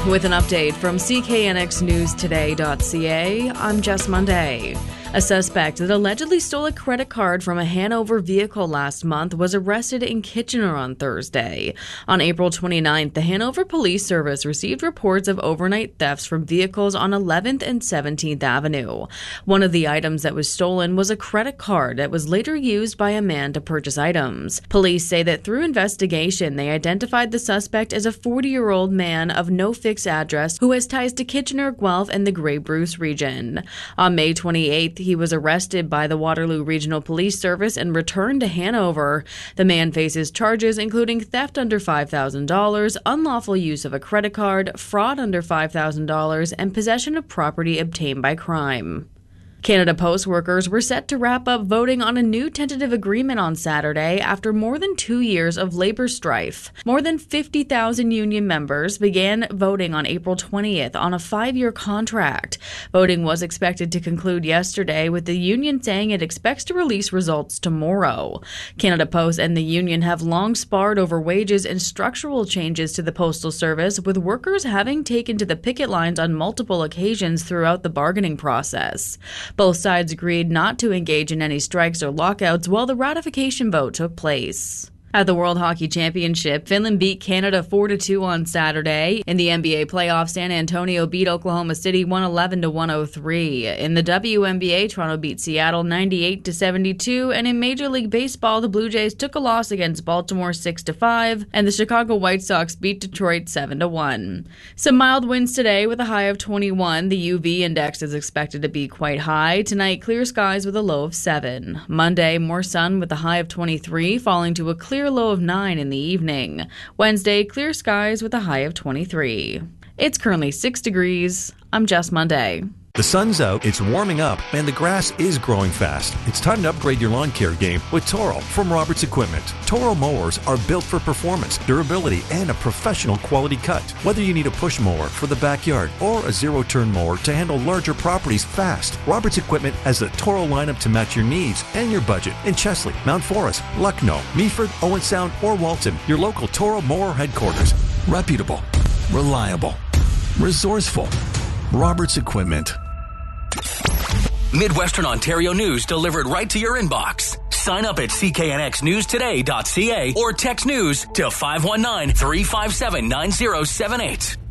With an update from CKNXNewsToday.ca, I'm Jess Monday. A suspect that allegedly stole a credit card from a Hanover vehicle last month was arrested in Kitchener on Thursday. On April 29th, the Hanover Police Service received reports of overnight thefts from vehicles on 11th and 17th Avenue. One of the items that was stolen was a credit card that was later used by a man to purchase items. Police say that through investigation, they identified the suspect as a 40-year-old man of no fixed address who has ties to Kitchener, Guelph, and the Grey Bruce region. On May 28th, he was arrested by the Waterloo Regional Police Service and returned to Hanover. The man faces charges including theft under $5,000, unlawful use of a credit card, fraud under $5,000, and possession of property obtained by crime. Canada Post workers were set to wrap up voting on a new tentative agreement on Saturday after more than 2 years of labor strife. More than 50,000 union members began voting on April 20th on a 5-year contract. Voting was expected to conclude yesterday, with the union saying it expects to release results tomorrow. Canada Post and the union have long sparred over wages and structural changes to the Postal Service, with workers having taken to the picket lines on multiple occasions throughout the bargaining process. Both sides agreed not to engage in any strikes or lockouts while the ratification vote took place. At the World Hockey Championship, Finland beat Canada 4-2 on Saturday. In the NBA playoffs, San Antonio beat Oklahoma City 111-103. In the WNBA, Toronto beat Seattle 98-72. And in Major League Baseball, the Blue Jays took a loss against Baltimore 6-5. And the Chicago White Sox beat Detroit 7-1. Some mild winds today with a high of 21. The UV index is expected to be quite high. Tonight, clear skies with a low of 7. Monday, more sun with a high of 23, falling to a clear low of 9 in the evening. Wednesday, clear skies with a high of 23. It's currently 6 degrees. I'm Jess Monday. The sun's out, it's warming up, and the grass is growing fast. It's time to upgrade your lawn care game with Toro from Roberts Equipment. Toro mowers are built for performance, durability, and a professional quality cut. Whether you need a push mower for the backyard or a zero-turn mower to handle larger properties fast, Roberts Equipment has the Toro lineup to match your needs and your budget in Chesley, Mount Forest, Lucknow, Meaford, Owen Sound, or Walton. Your local Toro mower headquarters. Reputable, reliable, resourceful. Roberts Equipment. Midwestern Ontario news delivered right to your inbox. Sign up at cknxnewstoday.ca or text news to 519-357-9078.